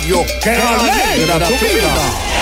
radio que alegra tu vida.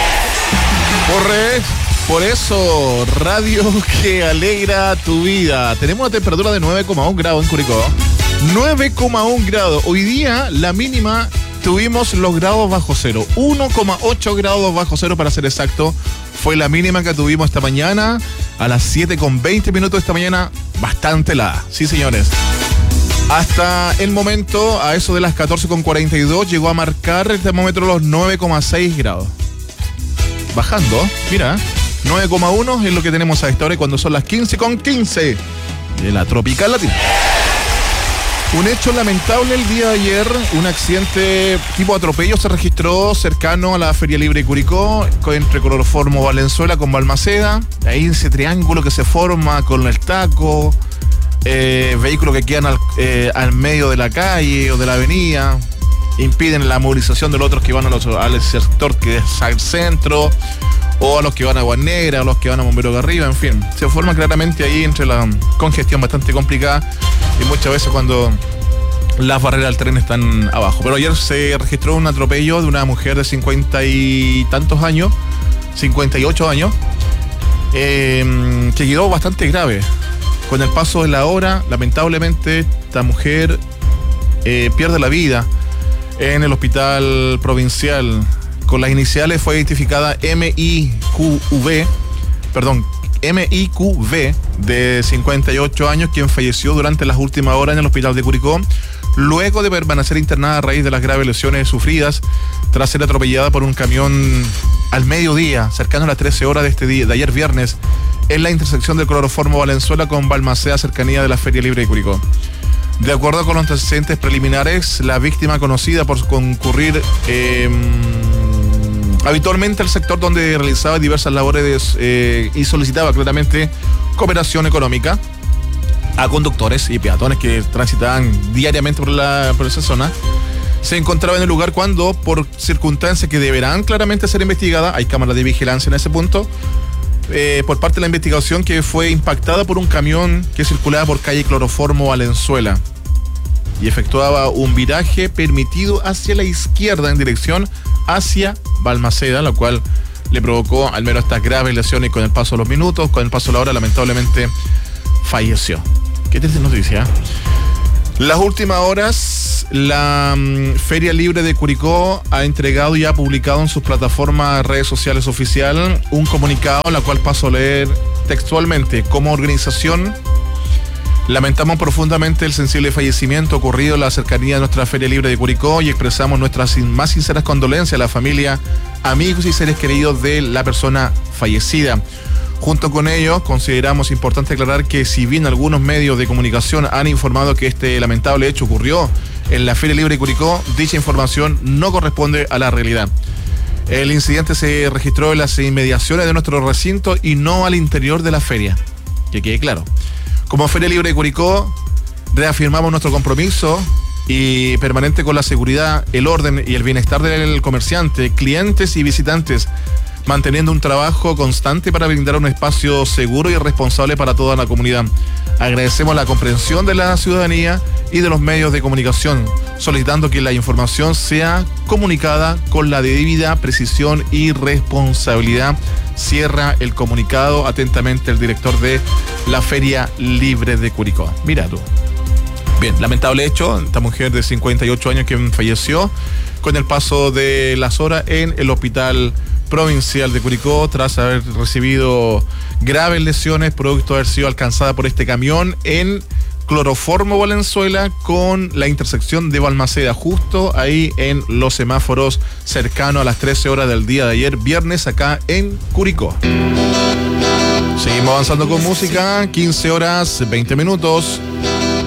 Por eso, radio que alegra tu vida. Tenemos una temperatura de 9,1 grados en Curicó. 9,1 grados. Hoy día la mínima tuvimos los grados bajo cero. 1,8 grados bajo cero para ser exacto. Fue la mínima que tuvimos esta mañana. A las 7:20 minutos esta mañana. Bastante helada. Sí, señores. Hasta el momento, a eso de las 14:42, llegó a marcar el termómetro los 9,6 grados. Bajando, mira, 9,1 es lo que tenemos a esta hora cuando son las 15:15 de la tropical latina. Un hecho lamentable el día de ayer, un accidente tipo atropello se registró cercano a la Feria Libre de Curicó, entre Cloroformo Valenzuela con Balmaceda. Ahí ese triángulo que se forma con el taco, vehículos que quedan al medio de la calle o de la avenida, impiden la movilización de los otros que van al sector que es al centro, o a los que van a Aguas Negras, o a los que van a Bombero Garriga, en fin. Se forma claramente ahí entre la congestión bastante complicada y muchas veces cuando las barreras del tren están abajo. Pero ayer se registró un atropello de una mujer de 50 y tantos años, 58 años, que quedó bastante grave. Con el paso de la hora, lamentablemente, esta mujer pierde la vida en el hospital provincial. Con las iniciales fue identificada MIQV, de 58 años, quien falleció durante las últimas horas en el hospital de Curicó, luego de permanecer internada a raíz de las graves lesiones sufridas tras ser atropellada por un camión al mediodía, cercano a las 13 horas de ayer viernes, en la intersección del Cloroformo Valenzuela con Balmaceda, cercanía de la Feria Libre de Curicó. De acuerdo con los antecedentes preliminares, la víctima, conocida por concurrir habitualmente al sector donde realizaba diversas labores y solicitaba claramente cooperación económica a conductores y peatones que transitaban diariamente por esa zona, se encontraba en el lugar cuando, por circunstancias que deberán claramente ser investigadas, hay cámaras de vigilancia en ese punto, por parte de la investigación, que fue impactada por un camión que circulaba por calle Cloroformo Valenzuela y efectuaba un viraje permitido hacia la izquierda en dirección hacia Balmaceda, lo cual le provocó al menos estas graves lesiones. Con el paso de los minutos, con el paso de la hora, lamentablemente falleció. Qué triste noticia. Las últimas horas, la Feria Libre de Curicó ha entregado y ha publicado en sus plataformas redes sociales oficial un comunicado, en la cual paso a leer textualmente. Como organización, lamentamos profundamente el sensible fallecimiento ocurrido en la cercanía de nuestra Feria Libre de Curicó y expresamos nuestras más sinceras condolencias a la familia, amigos y seres queridos de la persona fallecida. Junto con ello, consideramos importante aclarar que si bien algunos medios de comunicación han informado que este lamentable hecho ocurrió en la Feria Libre de Curicó, dicha información no corresponde a la realidad. El incidente se registró en las inmediaciones de nuestro recinto y no al interior de la feria. Que quede claro. Como Feria Libre de Curicó, reafirmamos nuestro compromiso y permanente con la seguridad, el orden y el bienestar del comerciante, clientes y visitantes, manteniendo un trabajo constante para brindar un espacio seguro y responsable para toda la comunidad. Agradecemos la comprensión de la ciudadanía y de los medios de comunicación, solicitando que la información sea comunicada con la debida precisión y responsabilidad. Cierra el comunicado atentamente el director de la Feria Libre de Curicó. Mira tú. Bien, lamentable hecho, esta mujer de 58 años que falleció con el paso de las horas en el hospital provincial de Curicó tras haber recibido graves lesiones producto de haber sido alcanzada por este camión en Cloroformo Valenzuela con la intersección de Balmaceda, justo ahí en los semáforos cercano a las 13 horas del día de ayer viernes acá en Curicó. Seguimos avanzando con música, 15 horas 20 minutos.